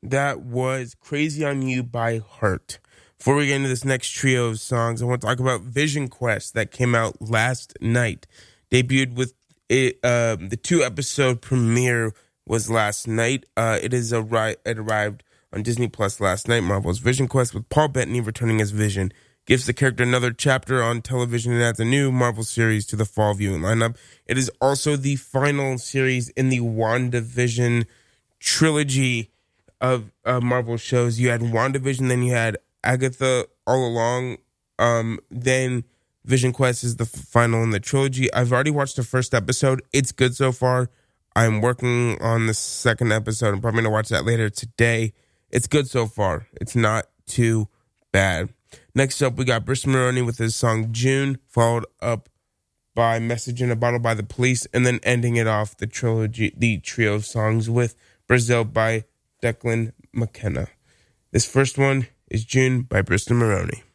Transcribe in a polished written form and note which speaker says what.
Speaker 1: That was Crazy on You by Heart. Before we get into this next trio of songs, I want to talk about Vision Quest that came out last night. Debuted with it, the 2-episode premiere was last night. It arrived on Disney Plus last night. Marvel's Vision Quest with Paul Bettany returning as Vision gives the character another chapter on television and adds a new Marvel series to the fall viewing lineup. It is also the final series in the WandaVision trilogy of Marvel shows. You had WandaVision, then you had Agatha all along. Then Vision Quest is the final in the trilogy. I've already watched the first episode. It's good so far. I'm working on the second episode. I'm probably going to watch that later today. It's good so far. It's not too bad. Next up, we got Bristol Maroney with his song June, followed up by Message in a Bottle by The Police, and then ending it off the trio of songs with Brazil by Declan McKenna. This first one is June by Bristol Maroney.